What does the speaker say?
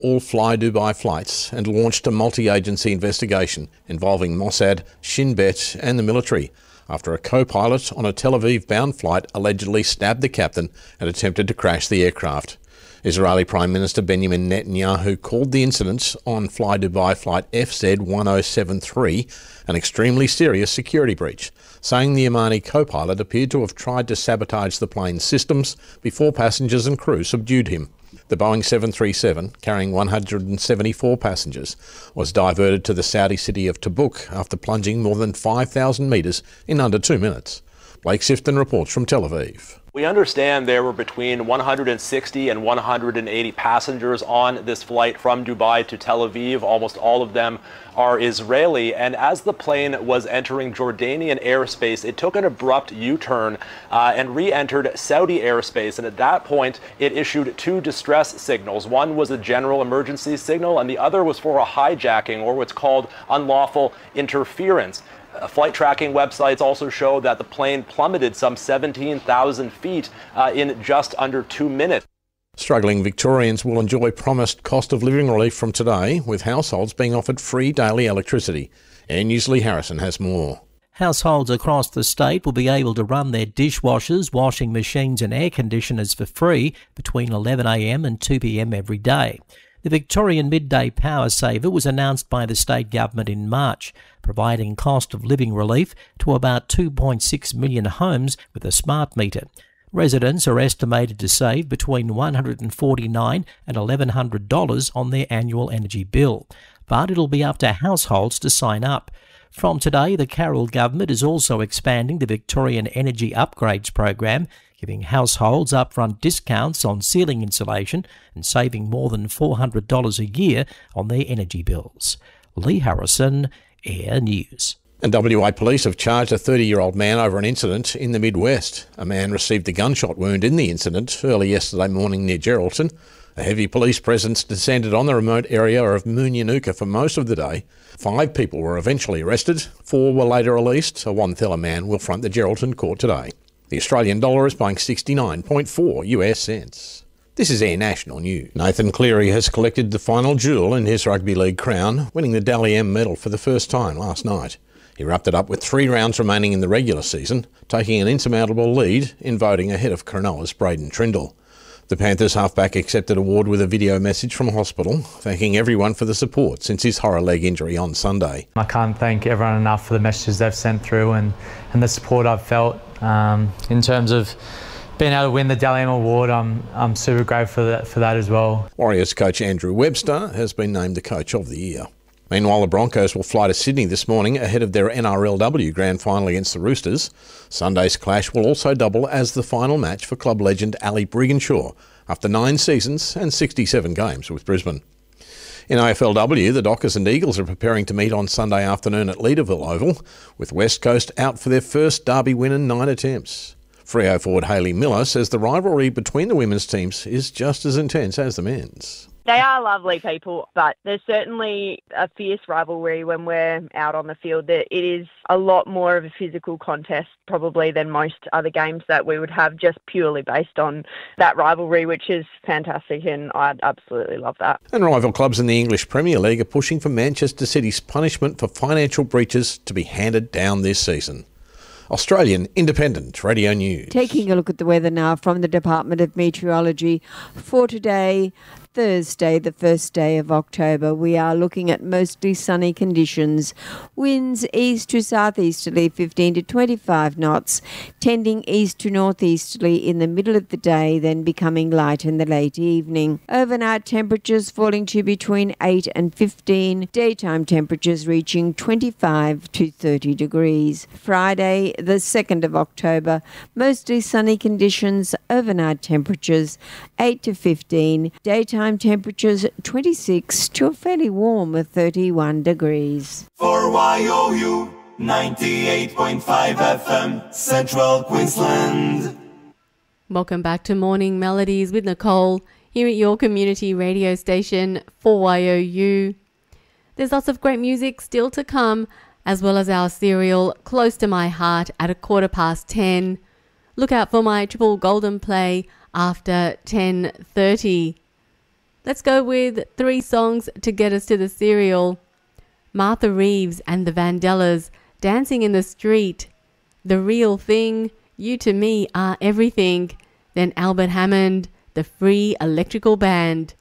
all Fly Dubai flights and launched a multi-agency investigation involving Mossad, Shin Bet and the military after a co-pilot on a Tel Aviv-bound flight allegedly stabbed the captain and attempted to crash the aircraft. Israeli Prime Minister Benjamin Netanyahu called the incident on Fly Dubai flight FZ1073 an extremely serious security breach, saying the Yemeni co-pilot appeared to have tried to sabotage the plane's systems before passengers and crew subdued him. The Boeing 737, carrying 174 passengers, was diverted to the Saudi city of Tabuk after plunging more than 5,000 metres in under 2 minutes. Blake Sifton reports from Tel Aviv. We understand there were between 160 and 180 passengers on this flight from Dubai to Tel Aviv. Almost all of them are Israeli. And as the plane was entering Jordanian airspace, it took an abrupt U-turn and re-entered Saudi airspace. And at that point, it issued 2 distress signals. One was a general emergency signal, and the other was for a hijacking, or what's called unlawful interference. Flight tracking websites also show that the plane plummeted some 17,000 feet in just under 2 minutes. Struggling Victorians will enjoy promised cost of living relief from today, with households being offered free daily electricity. Air News' Lee Harrison has more. Households across the state will be able to run their dishwashers, washing machines and air conditioners for free between 11am and 2pm every day. The Victorian Midday Power Saver was announced by the state government in March, providing cost of living relief to about 2.6 million homes with a smart meter. Residents are estimated to save between $149 and $1,100 on their annual energy bill, but it'll be up to households to sign up. From today, the Carroll government is also expanding the Victorian Energy Upgrades program, giving households upfront discounts on ceiling insulation and saving more than $400 a year on their energy bills. Lee Harrison, Air News. And WA Police have charged a 30-year-old man over an incident in the Midwest. A man received a gunshot wound in the incident early yesterday morning near Geraldton. A heavy police presence descended on the remote area of Moonyanuka for most of the day. 5 people were eventually arrested. 4 were later released. A Wonthella man will front the Geraldton court today. The Australian dollar is buying 69.4 US cents. This is Air National News. Nathan Cleary has collected the final jewel in his rugby league crown, winning the Dally M medal for the first time last night. He wrapped it up with 3 rounds remaining in the regular season, taking an insurmountable lead in voting ahead of Cronulla's Braden Trindle. The Panthers halfback accepted award with a video message from hospital, thanking everyone for the support since his horror leg injury on Sunday. I can't thank everyone enough for the messages they've sent through and the support I've felt. In terms of being able to win the Dally M award, I'm super grateful for that as well. Warriors coach Andrew Webster has been named the Coach of the Year. Meanwhile, the Broncos will fly to Sydney this morning ahead of their NRLW Grand Final against the Roosters. Sunday's clash will also double as the final match for club legend Ali Brigginshaw after 9 seasons and 67 games with Brisbane. In AFLW, the Dockers and Eagles are preparing to meet on Sunday afternoon at Leederville Oval, with West Coast out for their first derby win in 9 attempts. Freo forward Hayley Miller says the rivalry between the women's teams is just as intense as the men's. They are lovely people, but there's certainly a fierce rivalry when we're out on the field. It is a lot more of a physical contest probably than most other games that we would have, just purely based on that rivalry, which is fantastic, and I absolutely love that. And rival clubs in the English Premier League are pushing for Manchester City's punishment for financial breaches to be handed down this season. Australian Independent Radio News. Taking a look at the weather now from the Department of Meteorology for today, Thursday, the first day of October. We are looking at mostly sunny conditions. Winds east to southeasterly 15 to 25 knots, tending east to northeasterly in the middle of the day, then becoming light in the late evening. Overnight temperatures falling to between 8 and 15, daytime temperatures reaching 25 to 30 degrees. Friday, the 2nd of October, mostly sunny conditions, overnight temperatures 8 to 15, daytime temperatures 26 to a fairly warm 31 degrees. For YOU 98.5 FM, Central Queensland. Welcome back to Morning Melodies with Nicole here at your community radio station for YOU. There's lots of great music still to come, as well as our serial Close to My Heart at 10:15. Look out for my triple golden play after 10:30. Let's go with 3 songs to get us to the cereal. Martha Reeves and the Vandellas, Dancing in the Street. The Real Thing, You to Me Are Everything. Then Albert Hammond, The Free Electrical Band.